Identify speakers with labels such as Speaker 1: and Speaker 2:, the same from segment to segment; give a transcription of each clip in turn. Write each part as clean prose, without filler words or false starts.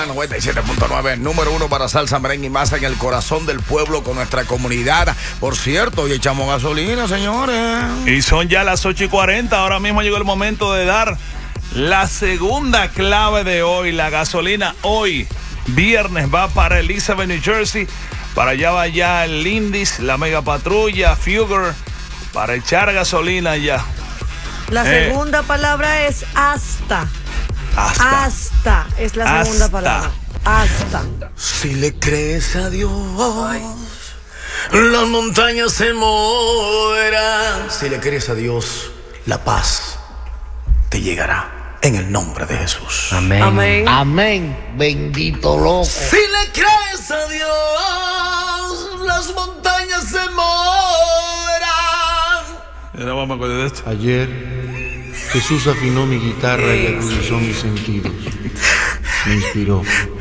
Speaker 1: la 97.9, número 1 para salsa, merengue y masa en el corazón del pueblo con nuestra comunidad. Por cierto, hoy echamos gasolina, señores.
Speaker 2: Y son ya las 8:40. Ahora mismo llegó el momento de dar la segunda clave de hoy. La gasolina hoy, viernes, va para Elizabeth, New Jersey. Para allá va ya el Lindis, la Mega Patrulla, Fugger, para echar gasolina ya.
Speaker 3: La segunda palabra es hasta. Hasta es la segunda palabra. Hasta.
Speaker 1: Si le crees a Dios, las montañas se moverán. Si le crees a Dios, la paz te llegará en el nombre de Jesús.
Speaker 4: Amén.
Speaker 3: Amén.
Speaker 4: Amén. Bendito loco.
Speaker 1: Si le crees a Dios, las montañas se moverán.
Speaker 2: Ahora vamos a acordar de esto.
Speaker 5: Ayer Jesús afinó mi guitarra y agudizó mis sentidos. Me inspiró.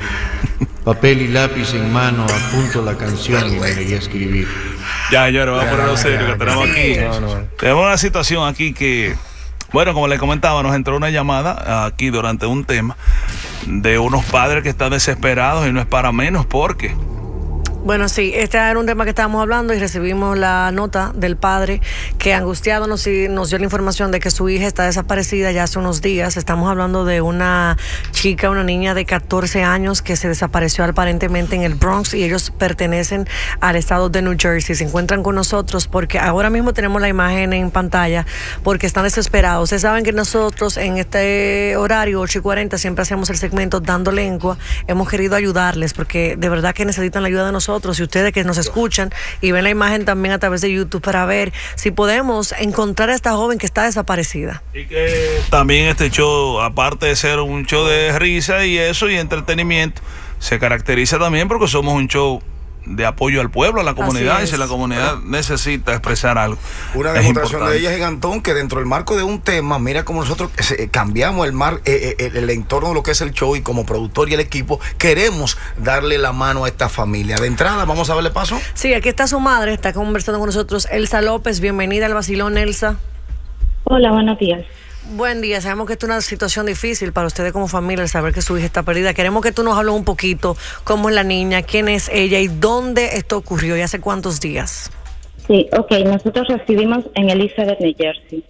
Speaker 5: Papel y lápiz en mano, apunto la canción y me negué a escribir.
Speaker 2: Ya, vamos a ponerlo serio, que tenemos aquí. Tenemos una situación aquí que, bueno, como les comentaba, nos entró una llamada aquí durante un tema de unos padres que están desesperados y no es para menos porque...
Speaker 3: Bueno, sí, este era un tema que estábamos hablando y recibimos la nota del padre que angustiado nos dio la información de que su hija está desaparecida ya hace unos días. Estamos hablando de una chica, una niña de 14 años que se desapareció aparentemente en el Bronx y ellos pertenecen al estado de New Jersey. Se encuentran con nosotros porque ahora mismo tenemos la imagen en pantalla porque están desesperados. Ustedes saben que nosotros en este horario 8:40 siempre hacemos el segmento Dando Lengua. Hemos querido ayudarles porque de verdad que necesitan la ayuda de nosotros. Y ustedes que nos escuchan y ven la imagen también a través de YouTube para ver si podemos encontrar a esta joven que está desaparecida.
Speaker 2: Y que también este show, aparte de ser un show de risa y eso y entretenimiento, se caracteriza también porque somos un show de apoyo al pueblo, a la comunidad, y si la comunidad necesita expresar algo.
Speaker 1: Una demostración de ella gigantón que dentro del marco de un tema, mira cómo nosotros cambiamos el entorno de lo que es el show y como productor y el equipo queremos darle la mano a esta familia. De entrada, vamos a darle paso.
Speaker 3: Sí, aquí está su madre, está conversando con nosotros, Elsa López. Bienvenida al vacilón, Elsa.
Speaker 6: Hola, buenos días.
Speaker 3: Buen día, sabemos que es una situación difícil para ustedes como familia, el saber que su hija está perdida. Queremos que tú nos hables un poquito cómo es la niña, quién es ella y dónde esto ocurrió y hace cuántos días.
Speaker 6: Sí, ok, nosotros recibimos en Elizabeth, New Jersey.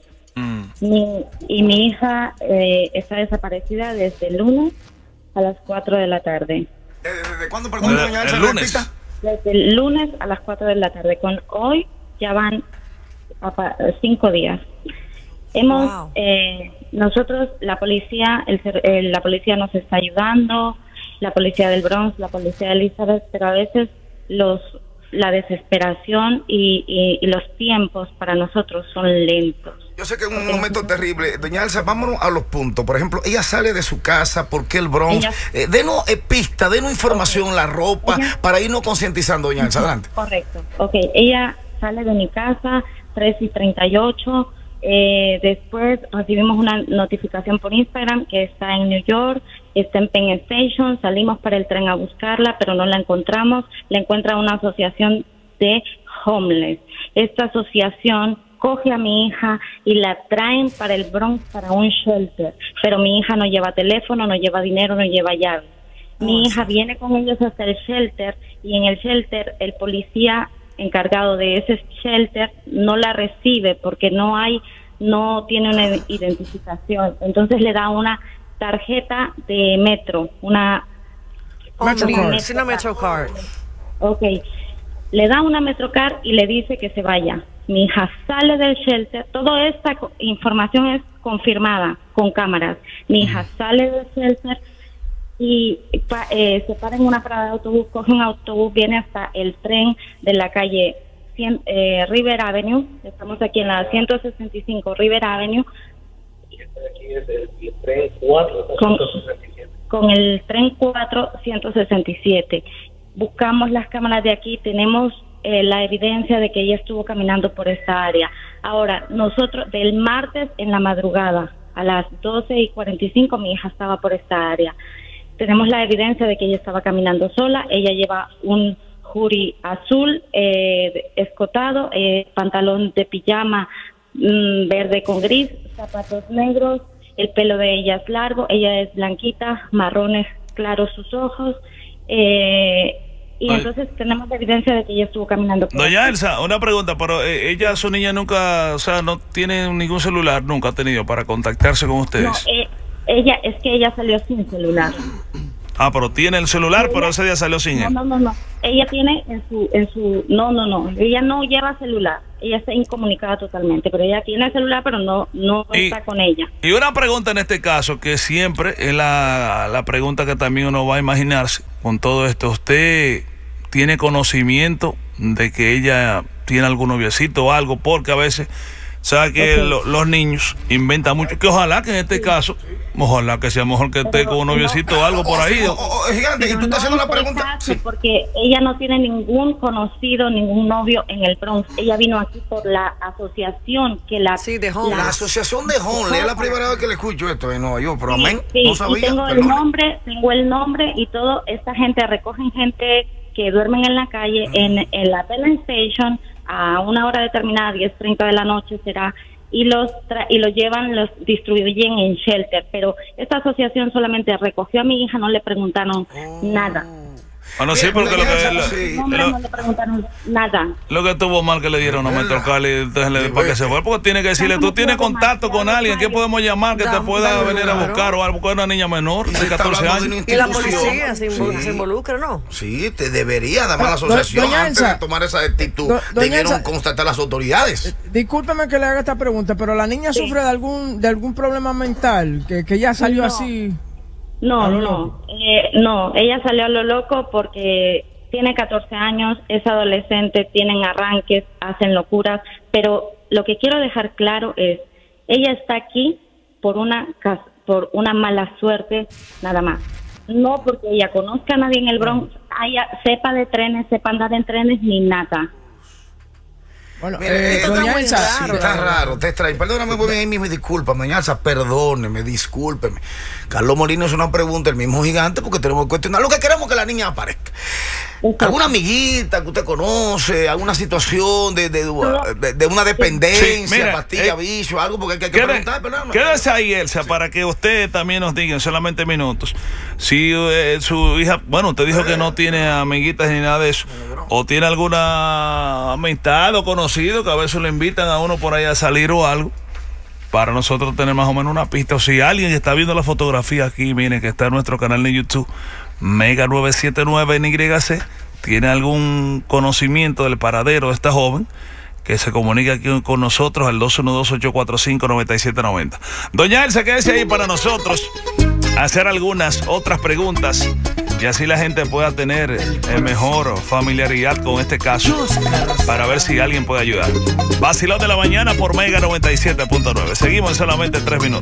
Speaker 6: Mi hija está desaparecida desde el lunes a las 4 de la tarde.
Speaker 1: ¿Desde cuándo, perdón, doña Elsa?
Speaker 2: El lunes.
Speaker 6: Desde el lunes a las 4 de la tarde. Con hoy ya van 5 días. Hemos, nosotros, la policía, la policía nos está ayudando, la policía del Bronx, la policía de Elizabeth, pero a veces la desesperación y los tiempos para nosotros son lentos.
Speaker 1: Yo sé que es un momento terrible. Doña Elsa, vámonos a los puntos. Por ejemplo, ella sale de su casa, ¿por qué el Bronx? Denos pista, denos información, la ropa, para irnos concientizando, doña Elsa. Adelante.
Speaker 6: Correcto. Ok, ella sale de mi casa 3:38. Después recibimos una notificación por Instagram que está en New York, está en Penn Station. Salimos para el tren a buscarla, pero no la encontramos. La encuentra una asociación de homeless. Esta asociación coge a mi hija y la traen para el Bronx, para un shelter, pero mi hija no lleva teléfono, no lleva dinero, no lleva llaves. Mi hija viene con ellos hasta el shelter y en el shelter el policía encargado de ese shelter no la recibe porque no tiene una identificación. Entonces le da una tarjeta de metro, una
Speaker 3: Metrocard.
Speaker 6: Ok, le da una Metrocard y le dice que se vaya. Mi hija sale del shelter, toda esta información es confirmada con cámaras. Mi hija sale del shelter y se para en una parada de autobús, coge un autobús, viene hasta el tren de la calle River Avenue. Estamos aquí en la 165 River Avenue.
Speaker 4: Aquí es el tren 467.
Speaker 6: Con el tren 467. Buscamos las cámaras de aquí, tenemos la evidencia de que ella estuvo caminando por esta área. Ahora, nosotros, del martes en la madrugada, a las 12:45, mi hija estaba por esta área. Tenemos la evidencia de que ella estaba caminando sola. Ella lleva un hoodie azul escotado, pantalón de pijama verde con gris, zapatos negros, el pelo de ella es largo, ella es blanquita, marrones claros sus ojos. Y entonces tenemos evidencia de que ella estuvo caminando por
Speaker 2: Doña
Speaker 6: aquí.
Speaker 2: Elsa, una pregunta, pero ella, su niña nunca, o sea, no tiene ningún celular, nunca ha tenido para contactarse con
Speaker 6: No,
Speaker 2: ustedes.
Speaker 6: ella salió sin celular.
Speaker 2: Ah, pero tiene el celular, pero ese día salió sin él.
Speaker 6: No. Ella tiene no. Ella no lleva celular. Ella está incomunicada totalmente, pero ella tiene el celular, pero no está con ella.
Speaker 2: Y una pregunta en este caso, que siempre es la pregunta que también uno va a imaginarse con todo esto. ¿Usted tiene conocimiento de que ella tiene algún noviecito o algo? Porque a veces, sabe que los niños inventan mucho, que ojalá que en este caso, ojalá que sea mejor que esté con un noviecito o algo por ahí.
Speaker 1: Gigante, y tú estás haciendo la pregunta.
Speaker 6: Sí. Porque ella no tiene ningún conocido, ningún novio en el Bronx. Ella vino aquí por la asociación que la...
Speaker 3: Sí, de Homeless.
Speaker 1: La asociación de Homeless, es la primera vez que le escucho esto en Nueva York, pero amén,
Speaker 6: Sí,
Speaker 1: no sabía.
Speaker 6: y tengo el nombre y todo. Esta gente recogen gente que duermen en la calle, en la Penn Station, a una hora determinada, 10:30 de la noche será, y los llevan, los distribuyen en shelter. Pero esta asociación solamente recogió a mi hija, no le preguntaron nada.
Speaker 2: Bueno, sí, porque
Speaker 6: No le preguntaron nada.
Speaker 2: lo que tuvo mal que le dieron a Metro Cali, entonces para que se fue, porque tiene que decirle, tú tienes contacto con alguien, ¿qué podemos llamar que te pueda venir a buscar o algo? Porque es una niña menor de 14 años.
Speaker 3: Y la policía se involucra, ¿no?
Speaker 1: Sí, te debería dar la asociación
Speaker 7: Doña
Speaker 1: antes
Speaker 7: Elsa,
Speaker 1: de tomar esa actitud.
Speaker 7: Doña
Speaker 1: Debieron
Speaker 7: Elsa,
Speaker 1: constatar las autoridades.
Speaker 7: Discúlpeme que le haga esta pregunta, pero la niña sufre de algún problema mental, que ya salió así.
Speaker 6: No, ella salió a lo loco porque tiene 14 años, es adolescente, tienen arranques, hacen locuras, pero lo que quiero dejar claro es, ella está aquí por una mala suerte, nada más. No porque ella conozca a nadie en el Bronx, sepa de trenes, sepa andar en trenes, ni nada.
Speaker 7: Bueno,
Speaker 1: Mire, esto
Speaker 7: doña Elsa,
Speaker 1: sí, está raro, te extraño. Perdóname, voy ahí mismo y discúlpame, doña Elsa, perdóneme, discúlpeme. Carlos Molino es una pregunta, el mismo Gigante, porque tenemos que cuestionar lo que queremos que la niña aparezca. ¿Alguna amiguita que usted conoce? ¿Alguna situación de una dependencia,
Speaker 2: Sí, mira,
Speaker 1: pastilla, vicio, algo? Porque hay que preguntar, perdón.
Speaker 2: Quédese ahí, Elsa, para que usted también nos diga en solamente minutos. Si su hija, bueno, usted dijo que no tiene amiguitas ni nada de eso, o tiene alguna amistad o conocido que a veces le invitan a uno por ahí a salir o algo, para nosotros tener más o menos una pista. O si alguien está viendo la fotografía aquí, miren que está en nuestro canal de YouTube, Mega 979 NYC, tiene algún conocimiento del paradero de esta joven, que se comunique aquí con nosotros al 212-845-9790. Doña Elsa, quédese ahí para nosotros hacer algunas otras preguntas y así la gente pueda tener mejor familiaridad con este caso para ver si alguien puede ayudar. Vacilón de la mañana por Mega 97.9. Seguimos en solamente 3 minutos.